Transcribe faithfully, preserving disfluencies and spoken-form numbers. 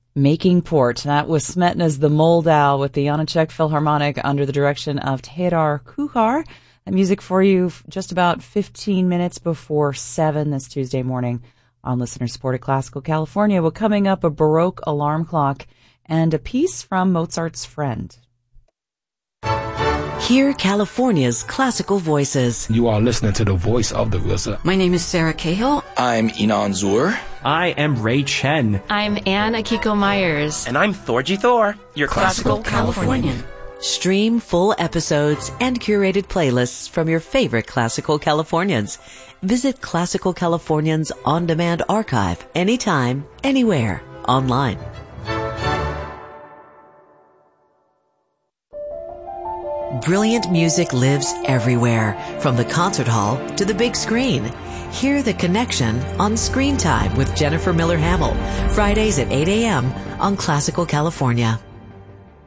Making Port. That was Smetana's The Moldau with the Janacek Philharmonic under the direction of Tedar Kuhar. That music for you just about fifteen minutes before seven this Tuesday morning on listener-supported Classical California. Well, coming up, a Baroque alarm clock and a piece from Mozart's Friend. Hear California's classical voices. You are listening to the voice of the RZA. My name is Sarah Cahill. I'm Inan Zur. I am Ray Chen. I'm Anne Akiko Myers. And I'm Thorgy Thor, your classical, classical Californian. Californian. Stream full episodes and curated playlists from your favorite Classical Californians. Visit Classical Californians on-demand archive anytime, anywhere, online. Brilliant music lives everywhere, from the concert hall to the big screen. Hear The Connection on Screen Time with Jennifer Miller Hamill, Fridays at eight a.m. on Classical California.